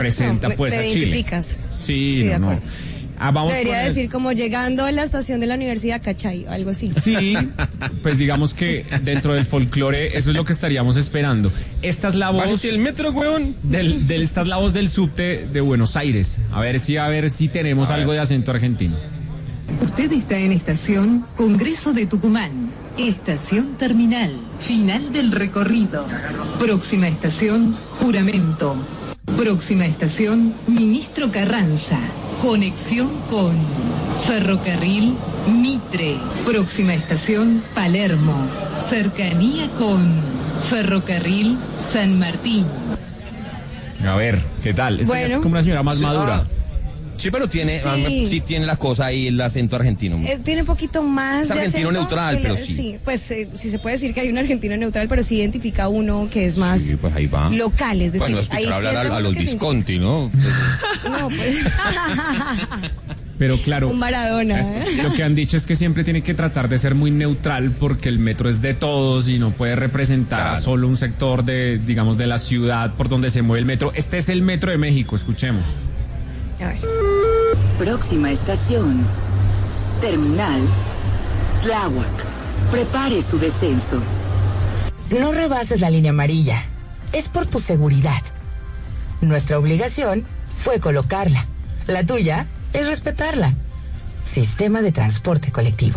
presenta pues te a Chile. identificas. Sí, de no. acuerdo. Vamos Debería con decir como llegando a la estación de la Universidad Cachay, o algo así. Sí, pues digamos que dentro del folclore eso es lo que estaríamos esperando. Esta es la voz Bájese el metro, weón. esta es la voz del subte de Buenos Aires. A ver si tenemos algo de acento argentino. Usted está en estación Congreso de Tucumán. Estación terminal. Final del recorrido. Próxima estación, Juramento. Próxima estación, Ministro Carranza. Conexión con Ferrocarril Mitre. Próxima estación, Palermo. Cercanía con Ferrocarril San Martín. A ver, ¿qué tal? Esta Bueno. es como una señora más madura. Sí, pero tiene, Sí. sí tiene la cosa ahí, el acento argentino. Tiene un poquito más Es de argentino acento neutral, que pero sí. Sí, pues sí se puede decir que hay un argentino neutral, pero sí identifica uno que es más Sí, pues ahí va. local, es decir, Bueno, ahí escuchar hablar siente a uno los que se Visconti, ¿no? identifica. No, pues Pero claro, un Maradona, ¿eh? lo que han dicho es que siempre tiene que tratar de ser muy neutral porque el metro es de todos y no puede representar Claro. solo un sector de, digamos, de la ciudad por donde se mueve el metro. Este es el metro de México, escuchemos. A ver. Próxima estación. Terminal. Tláhuac. Prepare su descenso. No rebases la línea amarilla. Es por tu seguridad. Nuestra obligación fue colocarla. La tuya es respetarla. Sistema de transporte colectivo.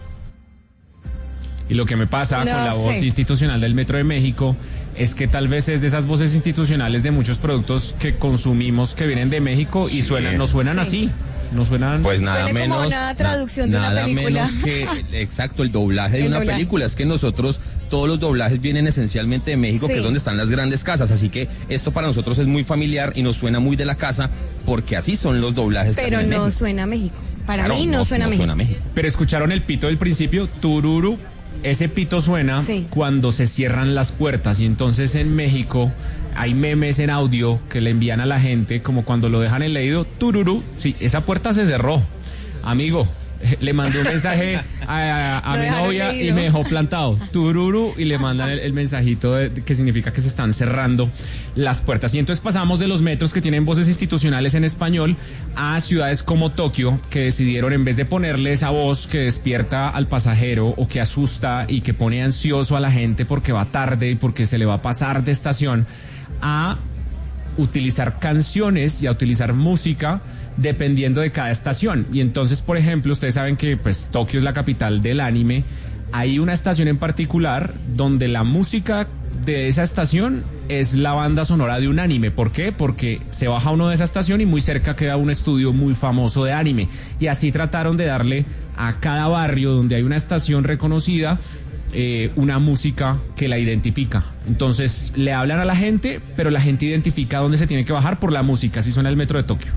Y lo que me pasa No con la voz sé. institucional del Metro de México es que tal vez es de esas voces institucionales de muchos productos que consumimos que vienen de México y no suenan Sí. así. No suenan. Pues nada Suene como menos. una traducción de una nada película. menos que, exacto, el doblaje de El una doblaje. película. Es que nosotros, todos los doblajes vienen esencialmente de México, Sí. que es donde están las grandes casas. Así que esto para nosotros es muy familiar y nos suena muy de la casa, porque así son los doblajes que Pero hacen en no México. suena a México. Para Claro, mí no suena a México. Pero escucharon el pito del principio, tururu. Ese pito suena Sí. cuando se cierran las puertas y entonces en México hay memes en audio que le envían a la gente como cuando lo dejan en leído, tururu, sí, esa puerta se cerró. Amigo, le mandé un mensaje a Lo mi dejaron novia leído. y me dejó plantado, tururu, y le mandan el mensajito que significa que se están cerrando las puertas. Y entonces pasamos de los metros que tienen voces institucionales en español a ciudades como Tokio, que decidieron en vez de ponerle esa voz que despierta al pasajero o que asusta y que pone ansioso a la gente porque va tarde y porque se le va a pasar de estación, a utilizar canciones y a utilizar música dependiendo de cada estación. Y entonces, por ejemplo, ustedes saben que pues Tokio es la capital del anime. Hay una estación en particular donde la música de esa estación es la banda sonora de un anime. ¿Por qué? Porque se baja uno de esa estación y muy cerca queda un estudio muy famoso de anime. Y así trataron de darle a cada barrio donde hay una estación reconocida una música que la identifica. Entonces le hablan a la gente, pero la gente identifica dónde se tiene que bajar por la música. Así suena el metro de Tokio.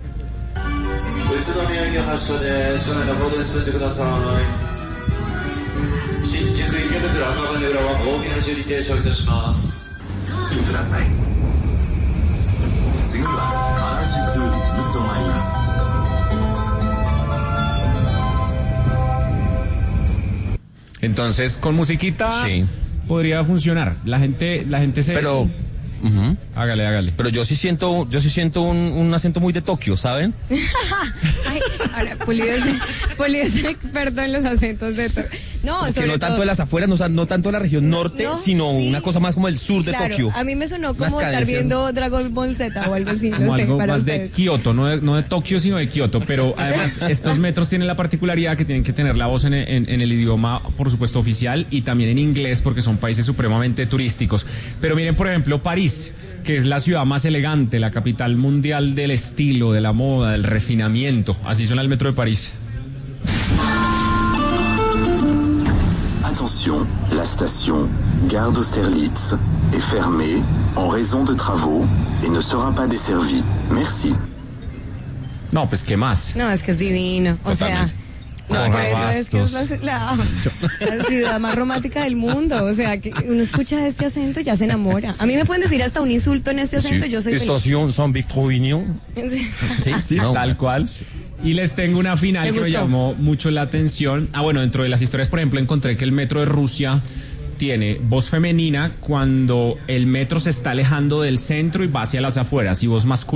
Entonces con musiquita Sí. podría funcionar. La gente se... Pero, ujú. Hágale. Pero yo sí siento un acento muy de Tokio, ¿saben? Ay, ahora, Puli es experto en los acentos de todo. No, Porque sobre no tanto todo, de las afueras, no tanto de la región norte, No, sino sí. una cosa más como el sur de claro, Tokio. a mí me sonó Unas como estar cadencias. viendo Dragon Ball Z o algo así, como no sé, algo para más de ustedes. Kioto, no de Tokio, sino de Kioto. Pero además, estos metros tienen la particularidad que tienen que tener la voz en el idioma, por supuesto, oficial y también en inglés, porque son países supremamente turísticos. Pero miren, por ejemplo, París, que es la ciudad más elegante, la capital mundial del estilo, de la moda, del refinamiento. Así suena el metro de París. Attention, la station Gare d'Austerlitz est fermée en raison de travaux et ne sera pas desservie. Merci. No, pues, ¿qué más? No, es que es divino, o sea... Totalmente. No, Con por eso es que es Rabastos. la ciudad más romántica del mundo. O sea, que uno escucha este acento y ya se enamora. A mí me pueden decir hasta un insulto en este acento, yo soy feliz. Estación Saint-Victor-Vignon. Sí, No. tal cual. Y les tengo una final Me que me gustó. llamó mucho la atención. Bueno, dentro de las historias, por ejemplo, encontré que el metro de Rusia tiene voz femenina cuando el metro se está alejando del centro y va hacia las afueras, y voz masculina